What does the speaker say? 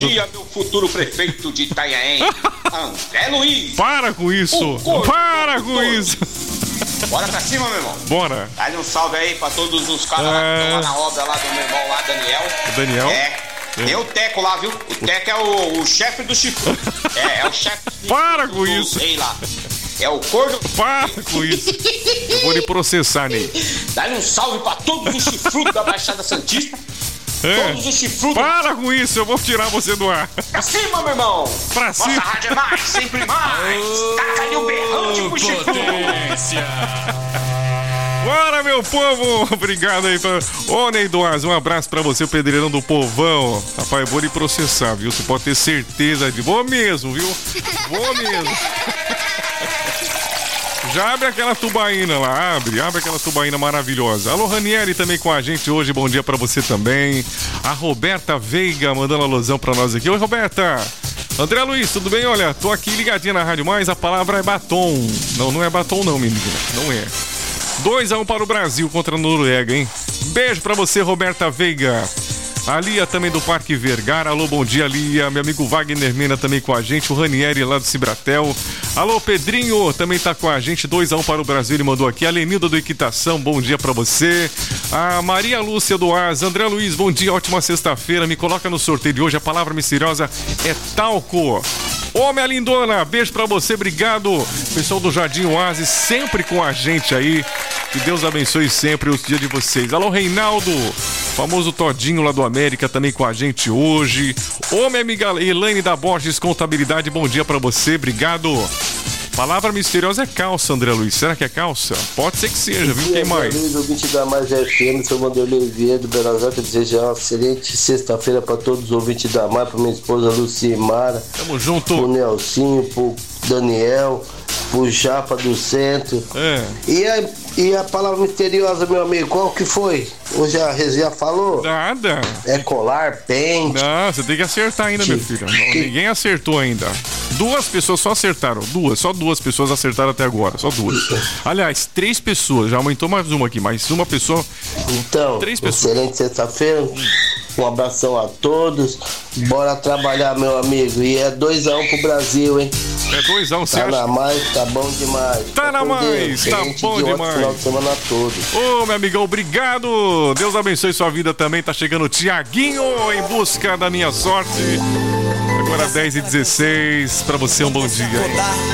dia, meu futuro prefeito de Itanhaém, André Luiz. Para com isso! Para com isso! Bora pra cima, meu irmão. Bora. Dá-lhe um salve aí pra todos os caras lá que estão lá na obra lá do meu irmão lá, Daniel. O Daniel? Tem o Teco lá, viu? O Teco é o chefe do chifre. É o chefe do Para com isso. Rei lá. É o corno. Para com isso. Eu vou lhe processar, Ney. Dá-lhe um salve pra todos os chifrudos da Baixada Santista. Todos os chifrudos. Para com isso, eu vou tirar você do ar. Pra cima, meu irmão. Pra cima. Nossa rádio é mais, sempre mais. Taca-lhe o berrante pro chifrudo. Bora, meu povo! Obrigado aí. Ô, Ney Duaz, um abraço pra você, o pedreirão do povão. Rapaz, eu vou lhe processar, viu? Você pode ter certeza de... Vou mesmo, viu? Vou mesmo. Já abre aquela tubaína lá, abre aquela tubaína maravilhosa. Alô, Ranieri também com a gente hoje, bom dia pra você também. A Roberta Veiga mandando alusão pra nós aqui. Oi, Roberta. André Luiz, tudo bem? Olha, tô aqui ligadinha na Rádio Mais, a palavra é batom. Não é batom não, menina, não é. 2-1 para o Brasil contra a Noruega, hein? Beijo pra você, Roberta Veiga. A Lia também do Parque Vergara. Alô, bom dia, Lia. Meu amigo Wagner Mena também com a gente. O Ranieri lá do Cibratel. Alô, Pedrinho também tá com a gente. 2-1 para o Brasil, ele mandou aqui. A Lenilda do Equitação, bom dia pra você. A Maria Lúcia do Asa. André Luiz, bom dia, ótima sexta-feira. Me coloca no sorteio de hoje. A palavra misteriosa é talco. Ô, minha lindona, beijo pra você, obrigado. Pessoal do Jardim Oasis, sempre com a gente aí. Que Deus abençoe sempre os dias de vocês. Alô, Reinaldo, famoso Todinho lá do América, também com a gente hoje. Ô, minha amiga Elaine da Borges Contabilidade, bom dia pra você, obrigado. Palavra misteriosa é calça, André Luiz. Será que é calça? Pode ser que seja, viu? Quem mais? Luiz, ouvinte da Mais FM, sou Vanderlei Vieira do Berazota, desejar uma excelente sexta-feira para todos os ouvintes da Mais, para minha esposa Lucimara. Tamo junto. Pro Nelsinho, pro Daniel, pro Japa do Centro. E a palavra misteriosa, meu amigo, qual que foi? Hoje a Regia falou? Nada. É colar, pente. Não, você tem que acertar ainda, meu filho. Não, ninguém acertou ainda. 2 pessoas só acertaram. Só 2 pessoas acertaram até agora. Só 2. Aliás, 3 pessoas. Já aumentou mais uma aqui, mais uma pessoa. Então, 3 pessoas. Excelente sexta-feira. Um abração a todos. Bora trabalhar, meu amigo. E é 2-1 pro Brasil, hein? É 2-1, você tá acha? Na mais, tá bom demais. Tá na mais, tá bom demais. Final de semana todo. Ô, meu amigão, obrigado. Deus abençoe sua vida também. Tá chegando o Tiaguinho em busca da minha sorte. Agora 10h16. Pra você, um bom dia.